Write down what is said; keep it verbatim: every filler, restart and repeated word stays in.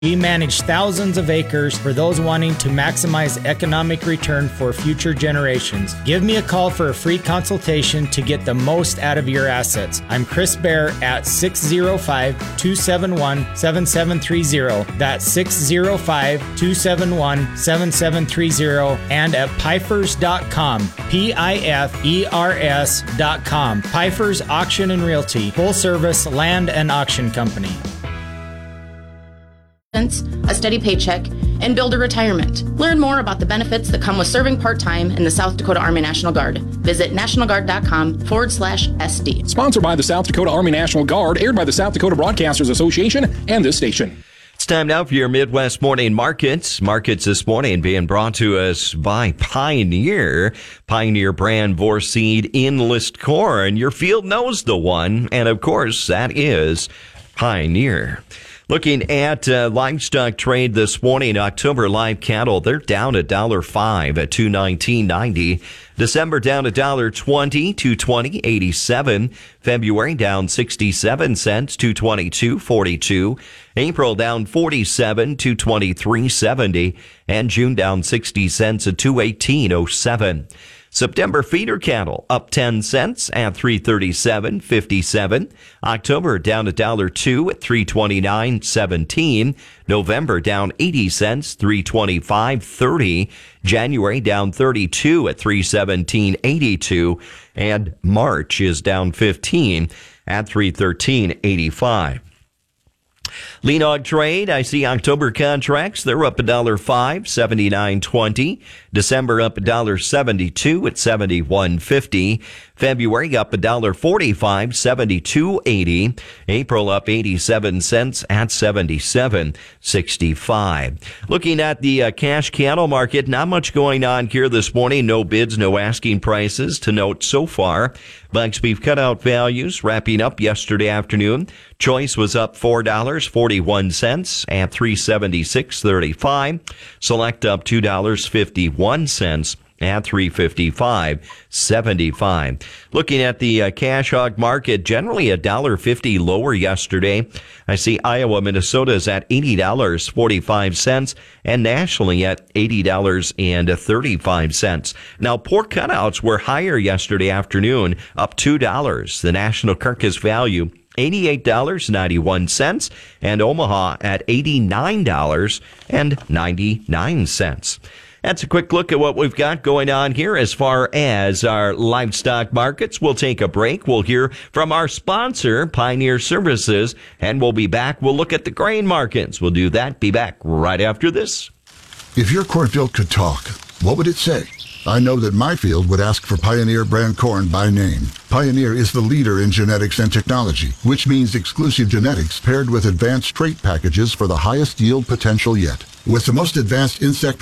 We manage thousands of acres for those wanting to maximize economic return for future generations. Give me a call for a free consultation to get the most out of your assets. I'm Chris Bear at six oh five, two seven one, seven seven three oh. That's six oh five, two seven one, seven seven three oh and at pifers dot com. P I F E R S dot com. Pifers Auction and Realty, full service land and auction company. A steady paycheck, and build a retirement. Learn more about the benefits that come with serving part-time in the South Dakota Army National Guard. Visit nationalguard.com forward slash SD. Sponsored by the South Dakota Army National Guard, aired by the South Dakota Broadcasters Association and this station. It's time now for your Midwest Morning Markets. Markets this morning being brought to us by Pioneer. Pioneer brand Vorseed Enlist corn. Your field knows the one, and of course, that is Pioneer. Looking at uh, livestock trade this morning, October live cattle, they're down a dollar five at two nineteen ninety. December down a dollar twenty, two twenty eighty-seven. February down sixty-seven cents, two twenty-two forty-two. April down forty-seven, two twenty-three seventy, and June down sixty cents at two eighteen oh seven. September feeder cattle up ten cents at three thirty-seven fifty-seven. October down a dollar two at three twenty-nine seventeen. November down eighty cents, three twenty-five thirty. January down thirty-two at three seventeen eighty-two, and March is down fifteen at three thirteen eighty-five. Lean hog trade, I see October contracts, they're up a dollar five, seventy-nine twenty. December up a dollar seventy-two at seventy-one fifty. February up a dollar forty-five, seventy-two eighty. April up eighty-seven cents at seventy-seven sixty-five. Looking at the uh, cash cattle market, not much going on here this morning. No bids, no asking prices to note so far. Bucks beef cutout values wrapping up yesterday afternoon. Choice was up four dollars and forty-one cents at three seventy-six thirty-five. Select up two dollars and fifty-one cents at three fifty-five seventy-five. Looking at the uh, cash hog market, generally a dollar fifty lower yesterday. I see Iowa, Minnesota is at eighty dollars and forty-five cents and nationally at eighty dollars and thirty-five cents. Now, pork cutouts were higher yesterday afternoon, up two dollars. The national carcass value eighty-eight dollars and ninety-one cents, and Omaha at eighty-nine dollars and ninety-nine cents. That's a quick look at what we've got going on here as far as our livestock markets. We'll take a break. We'll hear from our sponsor, Pioneer Services, and we'll be back. We'll look at the grain markets. We'll do that. Be back right after this. If your cornfield could talk, what would it say? I know that my field would ask for Pioneer brand corn by name. Pioneer is the leader in genetics and technology, which means exclusive genetics paired with advanced trait packages for the highest yield potential yet. With the most advanced insect